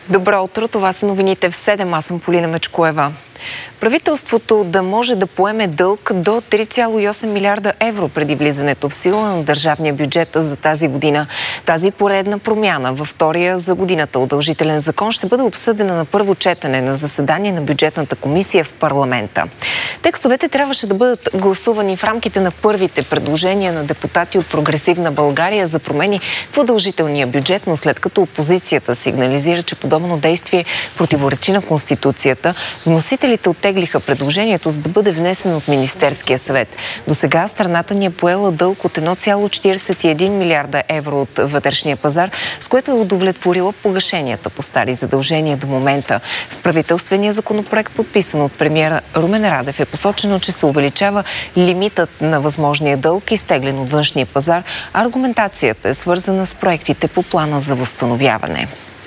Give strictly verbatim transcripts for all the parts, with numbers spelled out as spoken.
Добро утро, това са новините в седем. Аз съм Полина Мечкоева. Правителството да може да поеме дълг до три цяло и осем милиарда евро преди влизането в сила на държавния бюджет за тази година. Тази поредна промяна във втория за годината удължителен закон ще бъде обсъдена на първо четене на заседание на бюджетната комисия в парламента. Текстовете трябваше да бъдат гласувани в рамките на първите предложения на депутати от Прогресивна България за промени в удължителния бюджет, но след като опозицията сигнализира, че подобно действие противоречи на Конституцията, вносителите оттеглиха предложението, за да бъде внесен от Министерския съвет. До сега страната ни е поела дълг от едно цяло четиридесет и един милиарда евро от вътрешния пазар, с което е удовлетворила погашенията по стари задължения до момента. В правителствения законопроект, подписан от премиера Румен Радев, е посочено, че се увеличава лимитът на възможния дълг, изтеглен от външния пазар. Аргументацията е свързана с проектите по плана за възстановяване.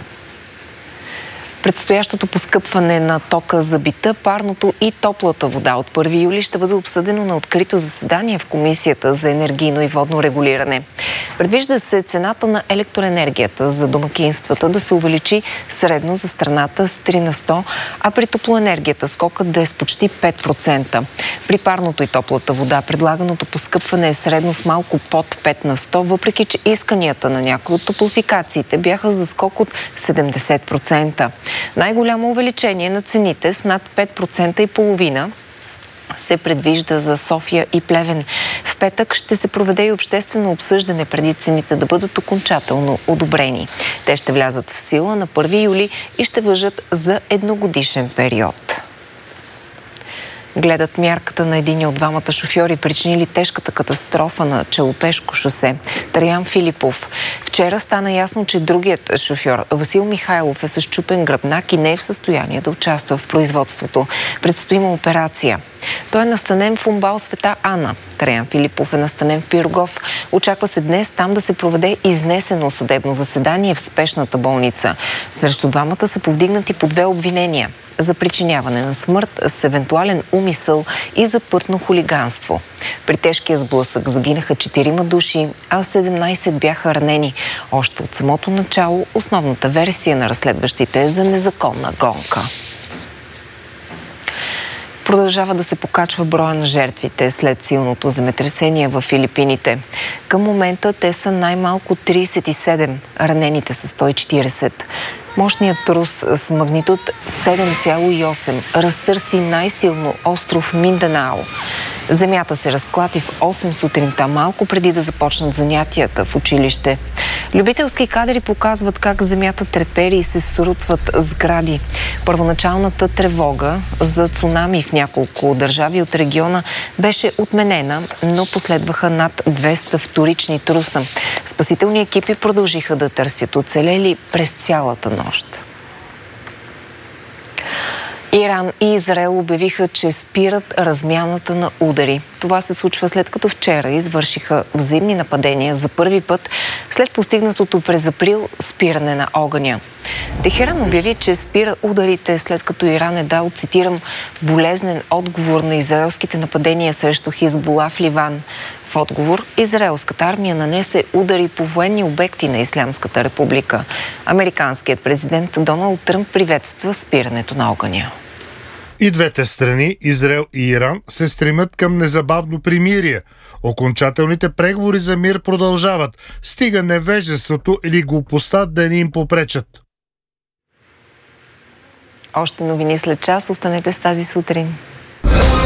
Предстоящото поскъпване на тока за бита, парното и топлата вода от първи юли ще бъде обсъдено на открито заседание в Комисията за енергийно и водно регулиране. Предвижда се цената на електроенергията за домакинствата да се увеличи средно за страната с три на сто, а при топлоенергията скокът да е с почти пет процента. При парното и топлата вода предлаганото поскъпване е средно с малко под пет на сто, въпреки че исканията на някои от топлофикациите бяха за скок от седемдесет процента. Най-голямо увеличение на цените с над пет процента и половина се предвижда за София и Плевен. В петък ще се проведе и обществено обсъждане преди цените да бъдат окончателно одобрени. Те ще влязат в сила на първи юли и ще важат за едногодишен период. Гледат мярката на един от двамата шофьори, причинили тежката катастрофа на Челопешко шосе. Траян Филипов. Вчера стана ясно, че другият шофьор, Васил Михайлов, е с счупен гръбнак и не е в състояние да участва в производството. Предстои му операция. Той е настанен в УМБАЛ Света Ана. Траян Филипов е настанен в Пирогов. Очаква се днес там да се проведе изнесено съдебно заседание в спешната болница. Срещу двамата са повдигнати по две обвинения – за причиняване на смърт с евентуален умисъл и за пътно хулиганство. При тежкия сблъсък загинаха четирима души, а седемнайсет бяха ранени. Още от самото начало основната версия на разследващите е за незаконна гонка. Продължава да се покачва броя на жертвите след силното земетресение в Филипините. Към момента те са най-малко трийсет и седем, ранените са сто и четирийсет. Мощният трус с магнитуд седем цяло и осем разтърси най-силно остров Минданао. Земята се разклати в осем сутринта, малко преди да започнат занятията в училище. Любителски кадри показват как земята трепери и се срутват сгради. Първоначалната тревога за цунами в няколко държави от региона беше отменена, но последваха над двеста вторични труса. Спасителни екипи продължиха да търсят оцелели през цялата нощ. Иран и Израел обявиха, че спират размяната на удари. Това се случва след като вчера извършиха взаимни нападения за първи път след постигнатото през април спиране на огъня. Техеран обяви, че спира ударите след като Иран е дал, цитирам, болезнен отговор на израелските нападения срещу Хизбула в Ливан. В отговор израелската армия нанесе удари по военни обекти на Ислямската република. Американският президент Доналд Тръмп приветства спирането на огъня. И двете страни, Израел и Иран, се стремят към незабавно примирие. Окончателните преговори за мир продължават. Стига невежеството или глупостта да ни им попречат. Още новини след час. Останете с тази сутрин.